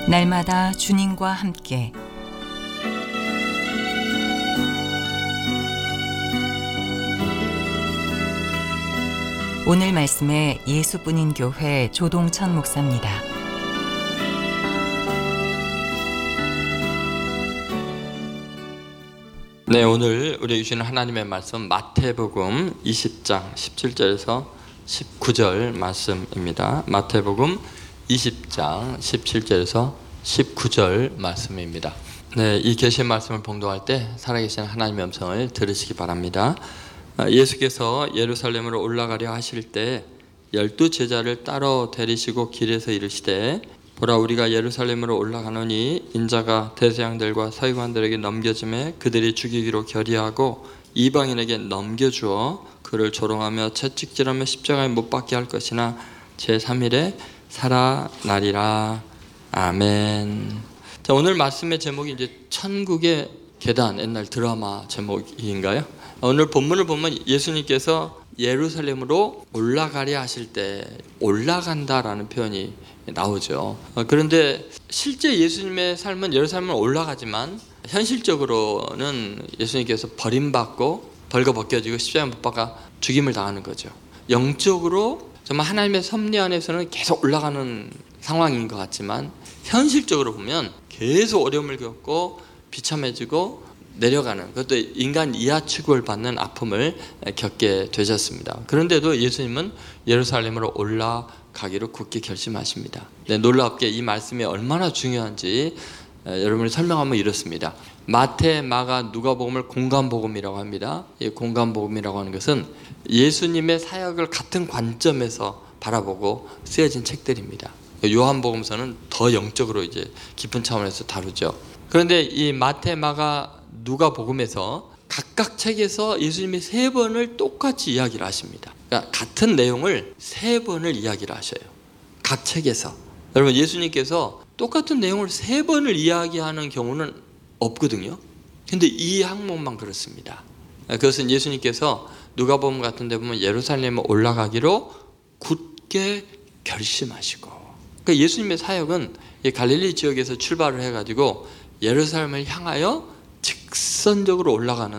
날마다 주님과 함께 오늘 말씀에 예수뿐인 교회 조동천 목사입니다. 네, 오늘 우리 주시는 하나님의 말씀 마태복음 20장 17절에서 19절 말씀입니다. 마태복음 20장 17절에서 19절 말씀입니다. 네, 이 계시의 말씀을 봉독할 때 살아계신 하나님의 음성을 들으시기 바랍니다. 예수께서 예루살렘으로 올라가려 하실 때 12 제자를 따로 데리시고 길에서 이르시되 보라, 우리가 예루살렘으로 올라가노니 인자가 대제사장들과 서기관들에게 넘겨짐에 그들이 죽이기로 결의하고 이방인에게 넘겨주어 그를 조롱하며 채찍질하며 십자가에 못 박게 할 것이나 제3일에 살아나리라. 아멘. 자, 오늘 말씀의 제목이 이제 천국의 계단, 옛날 드라마 제목인가요? 오늘 본문을 보면 예수님께서 예루살렘으로 올라가려 하실 때 올라간다라는 표현이 나오죠. 그런데 실제 예수님의 삶은 예루살렘으로 올라가지만 현실적으로는 예수님께서 버림받고 벌거벗겨지고 십자가에 못 박아 죽임을 당하는 거죠. 영적으로 정말 하나님의 섭리 안에서는 계속 올라가는 상황인 것 같지만 현실적으로 보면 계속 어려움을 겪고 비참해지고 내려가는, 그것도 인간 이하 취급을 받는 아픔을 겪게 되셨습니다. 그런데도 예수님은 예루살렘으로 올라가기로 굳게 결심하십니다. 네, 놀랍게 이 말씀이 얼마나 중요한지 여러분이 설명하면 이렇습니다. 마태, 마가, 누가복음을 공간복음이라고 합니다. 이 공간복음이라고 하는 것은 예수님의 사역을 같은 관점에서 바라보고 쓰여진 책들입니다. 요한복음서는 더 영적으로 이제 깊은 차원에서 다루죠. 그런데 이 마태, 마가, 누가복음에서 각각 책에서 예수님이 3번을 똑같이 이야기를 하십니다. 그러니까 같은 내용을 3번을 이야기를 하셔요. 각 책에서. 여러분, 예수님께서 똑같은 내용을 3번을 이야기하는 경우는 없거든요. 근데 이 항목만 그렇습니다. 그것은 예수님께서 누가복음 같은 데 보면 예루살렘에 올라가기로 굳게 결심하시고, 그러니까 예수님의 사역은 갈릴리 지역에서 출발을 해가지고 예루살렘을 향하여 직선적으로 올라가는